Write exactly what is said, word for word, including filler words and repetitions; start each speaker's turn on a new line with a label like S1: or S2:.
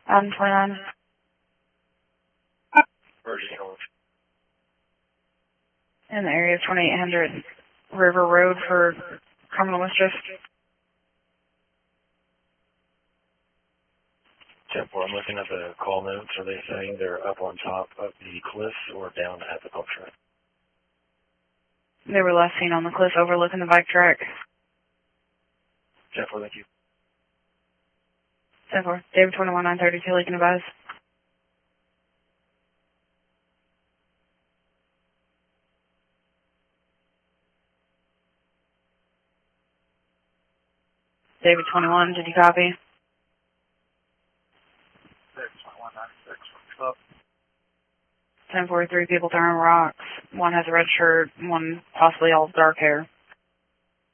S1: Adam twenty-nine.
S2: Virginia.
S1: In the area of twenty-eight hundred River Road for criminal mischief.
S2: ten four, I'm looking at the call notes. Are they saying they're up on top of the cliffs or down at the pump track?
S1: They were last seen on the cliff overlooking the bike track.
S2: ten four, thank you.
S1: ten four, David twenty-one nine thirty-two, Lincoln advise. David twenty-one, did you copy?
S2: David twenty-one ninety-six, what's up?
S1: ten four, three people throwing rocks. One has a red shirt, one possibly all dark hair.